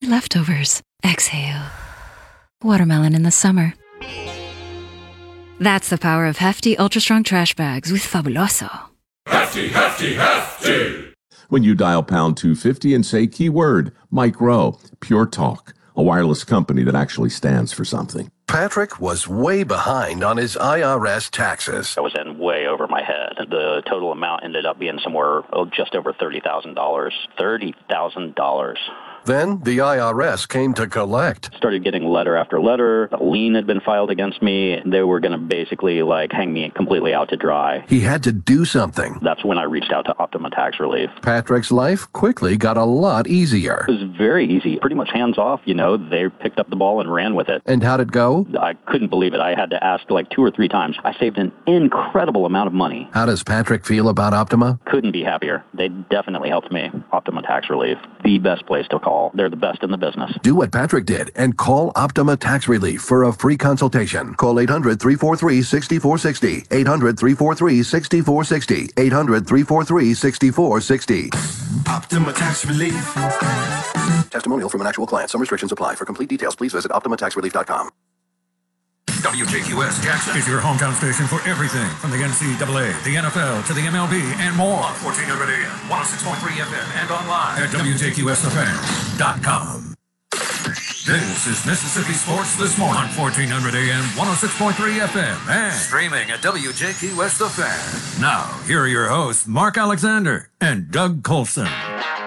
leftovers. Exhale. Watermelon in the summer. That's the power of hefty, ultra-strong trash bags with Fabuloso. Hefty, hefty, hefty! When you dial pound 250 and say keyword, Mike Rowe, Pure Talk, a wireless company that actually stands for something. Patrick was way behind on his IRS taxes. I was in way over my head. The total amount ended up being somewhere just over $30,000. $30,000. Then the IRS came to collect. Started getting letter after letter. A lien had been filed against me. They were going to basically hang me completely out to dry. He had to do something. That's when I reached out to Optima Tax Relief. Patrick's life quickly got a lot easier. It was very easy, pretty much hands off. They picked up the ball and ran with it. And how'd it go? I couldn't believe it. I had to ask 2 or 3 times. I saved an incredible amount of money. How does Patrick feel about Optima? Couldn't be happier. They definitely helped me. Optima Tax Relief, the best place to call. They're the best in the business. Do what Patrick did and call Optima Tax Relief for a free consultation. Call 800-343-6460. 800-343-6460. 800-343-6460. Optima Tax Relief. Testimonial from an actual client. Some restrictions apply. For complete details, please visit OptimaTaxRelief.com. WJQS Jackson is your hometown station for everything from the NCAA, the NFL, to the MLB, and more. 1400 AM, 106.3 FM, and online at WJQSTheFan.com. This is Mississippi Sports This Morning on 1400 AM, 106.3 FM, and streaming at WJQS The Fan. Now, here are your hosts, Mark Alexander and Doug Colson.